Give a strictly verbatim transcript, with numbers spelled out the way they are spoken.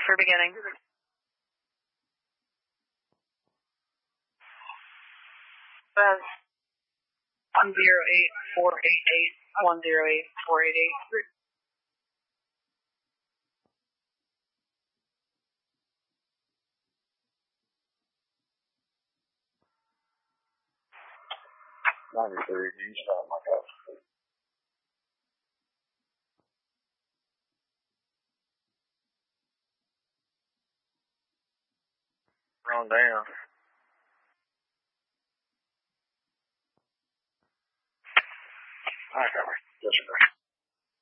for beginning. Says one zero eight four eight eight one zero eight four eight eight. ninety-three, do you stop my house? Wrong down. All right, cover. Yes, sir.